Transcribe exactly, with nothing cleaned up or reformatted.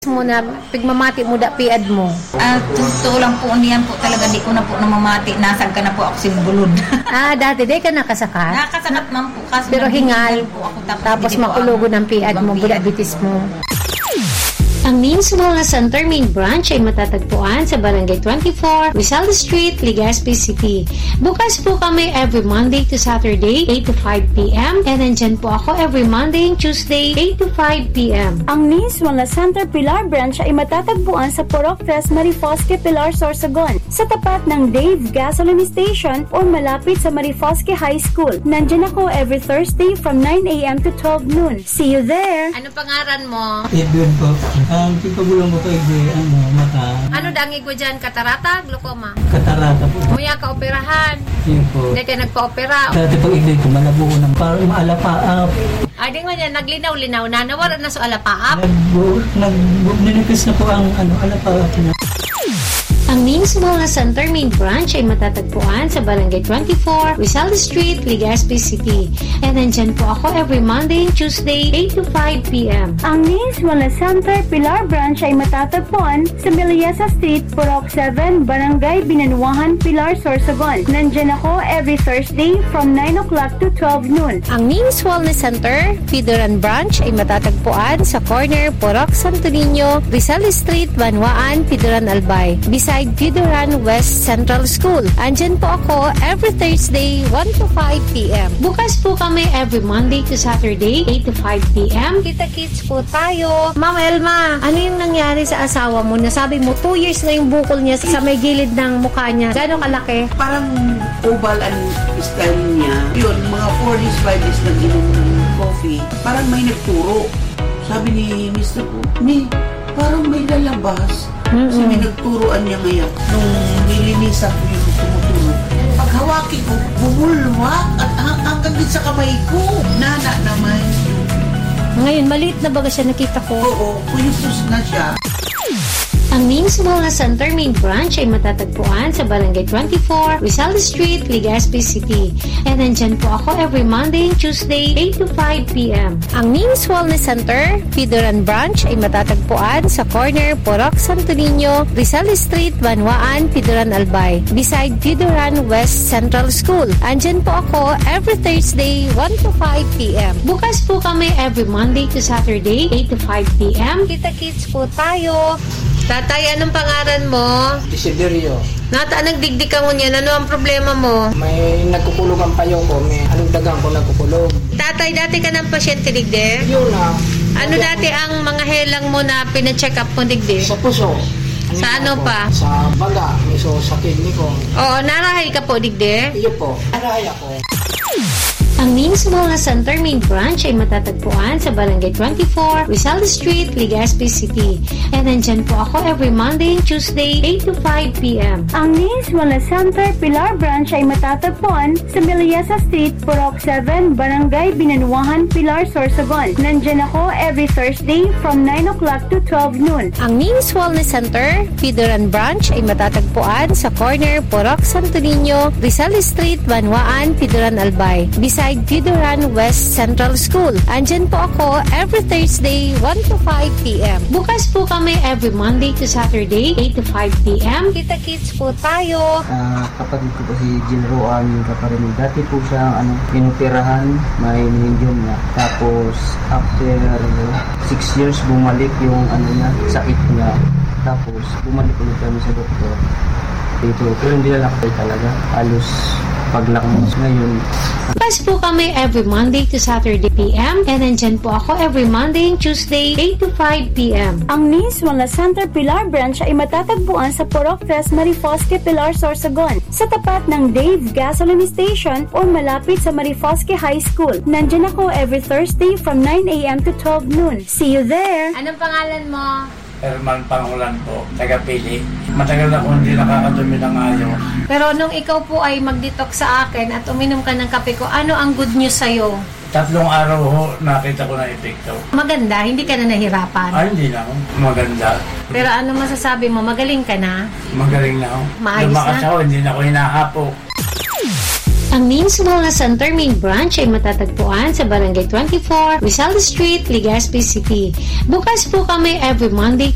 mo na pigmamati mo da piad mo. Ah, totoo lang po niyan po talaga, di ko na po namamati. Nasag ka na po ako simbulod. Ah, dati di ka nakasakat? Nakasakat man po. Kaso pero hingal, po ako, tapos, tapos makulugo ng piad mo, budabitis mo. Ang Means Wellness Center main branch ay matatagpuan sa Barangay twenty-four, Rizal Street, Legazpi City. Bukas po kami every Monday to Saturday, eight to five p.m. And nandyan po ako every Monday and Tuesday, eight to five p.m. Ang Means Wellness Center Pilar branch ay matatagpuan sa Purok Tres Marifosque, Pilar, Sorsogon, sa tapat ng Dave Gasoline Station o malapit sa Marifosque High School. Nandyan ako every Thursday from nine a.m. to twelve noon. See you there! Ano pangaran mo? Edwin po. Ang kikagulang ko kay ano, mata. Ano dangi ko dyan? Katarata? Glaucoma? Katarata po. Muya ka operahan? Yun po. Hindi ka nagpa-opera? Dati pag igay ko, malabo ko ng parang maalapaap. Ay, di nga niya, naglinaw-linaw na. Nawala na sa alapaap? Nagbu, nagbu, ninipis na po ang ano, alapaap na. Ang Means Wellness Center main branch ay matatagpuan sa Barangay twenty-four, Rizal Street, Legazpi City. And nandyan po ako every Monday and Tuesday, eight to five p.m. Ang Means Wellness Center Pilar branch ay matatagpuan sa Miliasa Street, Purok seven, Barangay Binanuahan, Pilar, Sorsogon. Nandyan ako every Thursday from nine o'clock to twelve noon. Ang Means Wellness Center, Pidoran branch ay matatagpuan sa corner Purok Santo Niño, Rizal Street, Banwaan, Pidoran Albay. Beside Pidoran West Central School. Andyan po ako every Thursday, one to five p.m. Bukas po kami every Monday to Saturday, eight to five p.m. Kita-kits po tayo. Ma'am Elma, ano yung nangyari sa asawa mo? Nasabi mo, two years na yung bukol niya sa may gilid ng mukha niya. Gano'ng kalaki? Parang oval ang style niya. Yun, mga four days, five days nang inom ng coffee. Parang may nagturo. Sabi ni mister ko, ni, parang may lalabas. Mm-mm. Kasi may nagturoan niya ngayon. Nung nilinisan ko yung tumuturo. Pag hawaki ko, bumulwak at hanggang din sa kamay ko. Nana naman yun. Ngayon, maliit na baga siya nakita ko? Oo, kuyupos na siya. Ang Means Wellness Center main branch ay matatagpuan sa Barangay twenty-four, Rizal Street, Legazpi City. And nandyan po ako every Monday and Tuesday, eight to five p.m. Ang Means Wellness Center, Pidoran branch ay matatagpuan sa corner Purok Santo Niño, Rizal Street, Banwaan, Pidoran Albay. Beside Pidoran West Central School. Andyan po ako every Thursday, one to five p.m. Bukas po kami every Monday to Saturday, eight to five p.m. Kita-kits po tayo. Tatay, anong pangalan mo? Desiderio. Nata, nagdigdig ka mo niyan. Ano ang problema mo? May nagkukulog ang payo ko. May anong dagang ko nagkukulog. Tatay, dati ka ng pasyente digdig? Yun na. Ano dati ang mga helang mo na pina-check up mo digdig? Sa puso. Sa ano ako, pa? Sa baga. Miso sa kidney ko. Oo, narahay ka po digdig? Iyo po. Narahay ako. Ang Means Wellness Center main branch ay matatagpuan sa Barangay twenty-four, Rizal Street, Legazpi City. And nandyan po ako every Monday and Tuesday, eight to five p.m. Ang Means Wellness Center Pilar branch ay matatagpuan sa Miliasa Street, Purok seven, Barangay Binanuahan, Pilar, Sorsogon. Nandyan ako every Thursday from nine o'clock to twelve noon. Ang Means Wellness Center, Pidoran branch ay matatagpuan sa corner Purok Santo Niño, Rizal Street, Banwaan, Pidoran Albay. Beside Pidoran West Central School. Andyan po ako every Thursday, one to five p.m. Bukas po kami every Monday to Saturday, eight to five p.m. Kita-kits po tayo. Uh, kapatid ko po si Jill Roan Kaparin. Dati po siya ano, inoperahan, may meningium na. Tapos after six years bumalik yung ano niya, sakit niya. Tapos bumalik ulit kami sa doktor. Dito, pero hindi na nakapay talaga. Halos paglakmos ngayon. Bukas po kami every Monday to Saturday p.m. And nandyan po ako every Monday and Tuesday, eight to five p.m. Ang Means Wellness Center Pilar branch ay matatagpuan sa Purok Tres Marifosque, Pilar, Sorsogon, sa tapat ng Dave Gasoline Station o malapit sa Marifosque High School. Nandyan ako every Thursday from nine a.m. to twelve noon. See you there! Anong pangalan mo? Herman Pangulan po, taga-Pili. Matagal na po hindi nakakadumi ng ayos. Pero nung ikaw po ay mag-detox sa akin at uminom ka ng kape ko, ano ang good news sa'yo? Tatlong araw ho, nakita ko na epekto. Maganda, hindi ka na nahirapan. Ay, hindi na ho. Maganda. Pero ano masasabi mo, magaling ka na? Magaling na ho. Maayos Lumakas na? ako, hindi na ako hinahapo. Ang Means Wellness Center main branch ay matatagpuan sa Barangay twenty-four, Rizal Street, Legazpi City. Bukas po kami every Monday